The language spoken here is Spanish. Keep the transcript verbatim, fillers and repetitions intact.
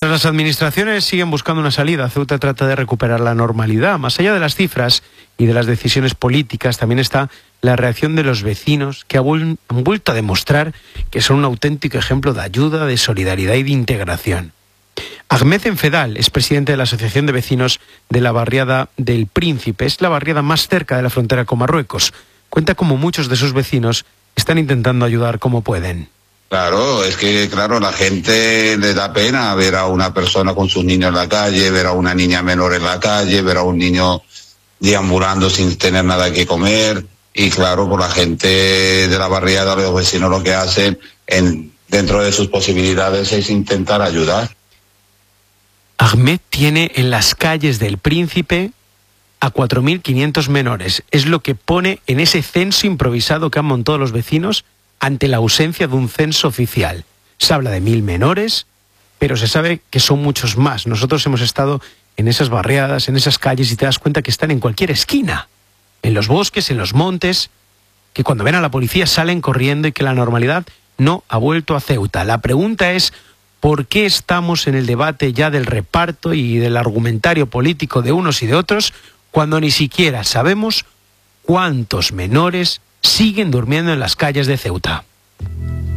Mientras las administraciones siguen buscando una salida, Ceuta trata de recuperar la normalidad. Más allá de las cifras y de las decisiones políticas, también está la reacción de los vecinos, que han vuelto a demostrar que son un auténtico ejemplo de ayuda, de solidaridad y de integración. Ahmed Enfedal es presidente de la Asociación de Vecinos de la barriada del Príncipe. Es la barriada más cerca de la frontera con Marruecos. Cuenta cómo muchos de sus vecinos están intentando ayudar como pueden. Claro, es que claro, la gente le da pena ver a una persona con sus niños en la calle, ver a una niña menor en la calle, ver a un niño deambulando sin tener nada que comer. Y claro, por la gente de la barriada, los vecinos lo que hacen en, dentro de sus posibilidades es intentar ayudar. Ahmed tiene en las calles del Príncipe a cuatro mil quinientos menores. Es lo que pone en ese censo improvisado que han montado los vecinos ante la ausencia de un censo oficial. Se habla de mil menores, pero se sabe que son muchos más. Nosotros hemos estado en esas barriadas, en esas calles, y te das cuenta que están en cualquier esquina, en los bosques, en los montes, que cuando ven a la policía salen corriendo y que la normalidad no ha vuelto a Ceuta. La pregunta es, ¿por qué estamos en el debate ya del reparto y del argumentario político de unos y de otros cuando ni siquiera sabemos cuántos menores siguen durmiendo en las calles de Ceuta?